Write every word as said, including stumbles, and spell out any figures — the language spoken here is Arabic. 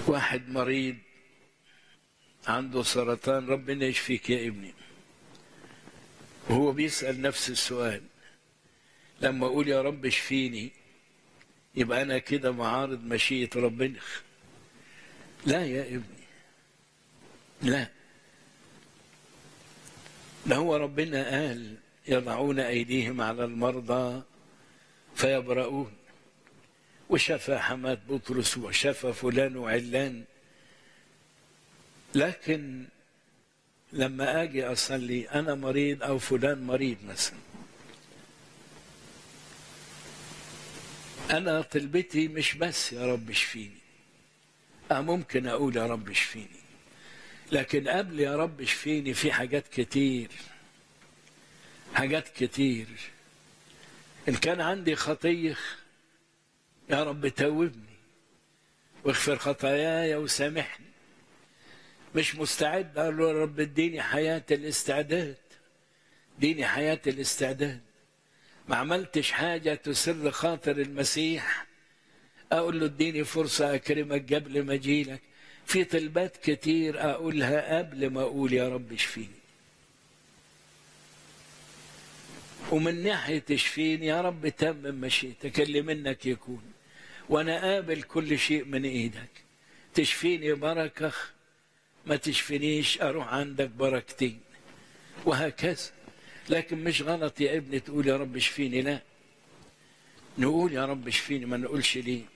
واحد مريض عنده سرطان، ربنا يشفيك يا ابني، وهو بيسأل نفس السؤال، لما أقول يا رب اشفيني يبقى أنا كده معارض مشيئة ربنا؟ لا يا ابني، لا، ده هو ربنا قال يضعون أيديهم على المرضى فيبرؤون، وشفى حماة بطرس وشفى فلان وعلان. لكن لما أجي أصلي أنا مريض أو فلان مريض مثلا، أنا طلبتي مش بس يا رب اشفيني، أه ممكن أقول يا رب اشفيني، لكن قبل يا رب اشفيني في حاجات كتير، حاجات كتير. إن كان عندي خطية يا رب توبني واغفر خطاياي وسامحني. مش مستعد أقول له يا رب اديني حياة الاستعداد، اديني حياة الاستعداد. ما عملتش حاجة تسر خاطر المسيح أقول له اديني فرصة أكرمك قبل ما أجيلك. في طلبات كتير أقولها قبل ما أقول يا رب اشفيني. ومن ناحية اشفيني يا رب تمم مشيئتك اللي منك يكون، وأنا قابل كل شيء من إيدك. تشفيني بركة، ما تشفينيش أروح عندك بركتين، وهكذا. لكن مش غلط يا ابني تقول يا رب اشفيني، لا، نقول يا رب اشفيني، ما نقولش ليه.